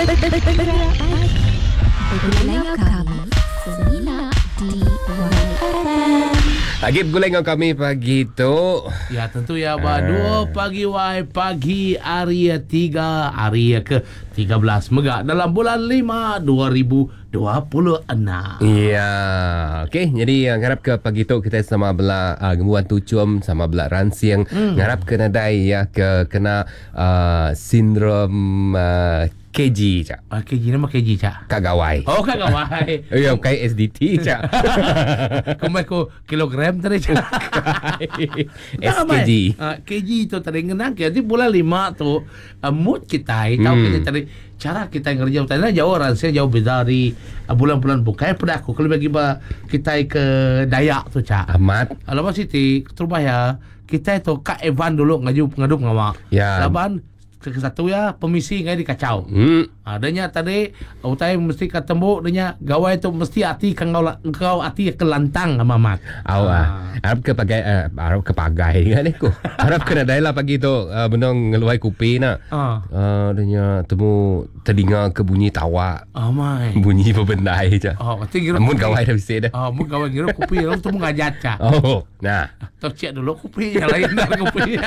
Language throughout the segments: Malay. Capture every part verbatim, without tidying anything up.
Bergulai kami Semina di Y F M. Lagi bergulai dengan kami pagi tu. Ya tentu ya Abah. Dua pagi Y pagi hari tiga hari ke tiga belas Mega dalam bulan lima dua ribu dua puluh enam. Ya, okey. Jadi yang harap ke pagi tu kita sama bela uh, gembuan tucum sama bela ransiang. Hmm. Ngarap kena dai ya ke kena uh, sindrom uh, K G cak. Ah, K G nama K G cak. Kagawai. Oh kagawai. Ya, kai S D T cak. Kumai ko kilogram tadi cak. S K G. Uh, K G tu tadi ngenang. Jadi bulan lima tu uh, mood kita. Tahu Hmm. kita tadi cara kita ngerja utara jauh ransiang jauh beza dari uh, bulan-bulan bukan pada aku. Kalau bagi ba kita ke Dayak tu cak. Amat. Alamak Siti, terubah ya. Kita itu Kak Evan dulu ngaju ngadup ngawa. Ya. Laban ke satu ya pemisi ngai dikacau. Hmm. Adanya tadi utai mesti ketemu denya gawai tu mesti hati kau kau hati kelantang sama mat. Awak harap ke pagai uh, harap ke pagai kan aku. Harap kena dai lah pagi tu uh, benong ngeluai kupi nak. Ah. Uh, denya temu telinga ke bunyi tawa. Oh my. Bunyi berbendai je. Oh, hati kira. Mun gawai dah bisa dah. Oh, mun gawai kira kupi orang tu mengajat cak. Oh, nah. Tok cek dulu kupi yang lain dah kupi.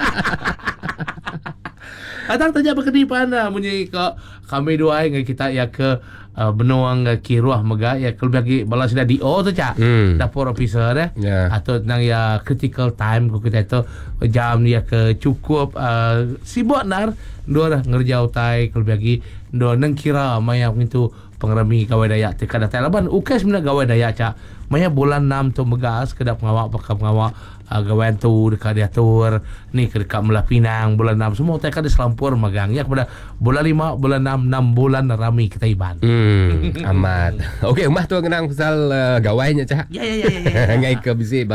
Atang tanya berkedipan dah bunyi ke kami dua ngai kita ya ke uh, benuang ke ruah mega ya kalau bagi balas dah di O tu cak. Hmm. Dapur officer eh. Ya. Atau nang ya critical time ko kita tu jam dia ke cukup uh, sibuk nar dua dah ngerja utai kalau bagi dua nang kira maya itu pengremi gawai daya tekad datang laban ukai sebenarnya gawai daya cak maya bulan enam tu megas kedap ngawak pakam ngawak uh, gawai tu dekat diatur ni ke dekat Melah Pinang bulan enam semua tekad di selampur magang ya kepada bulan lima bulan enam enam bulan rami kita iban. Hmm, amat. Okey, rumah tu kenang pasal uh, gawainya cak. Ya ya ya ya. ya. Ngai ke bisi